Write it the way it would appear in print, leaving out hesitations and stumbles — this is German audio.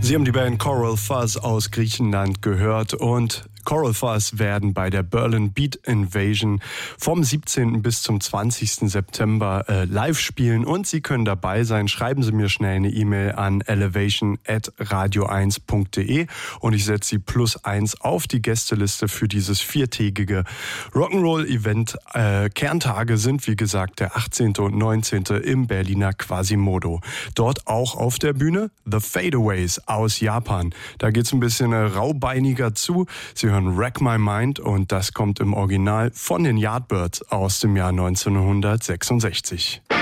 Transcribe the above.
Sie haben die Band Coral Fuzz aus Griechenland gehört und Coral Fuzz werden bei der Berlin Beat Invasion vom 17. bis zum 20. September live spielen und Sie können dabei sein. Schreiben Sie mir schnell eine E-Mail an elevation@radio1.de und ich setze Sie +1 auf die Gästeliste für dieses 4-tägige Rock'n'Roll-Event. Kerntage sind, wie gesagt, der 18. und 19. im Berliner Quasimodo. Dort auch auf der Bühne The Fadeaways aus Japan. Da geht's ein bisschen raubeiniger zu. Sie hören Wreck My Mind und das kommt im Original von den Yardbirds aus dem Jahr 1966.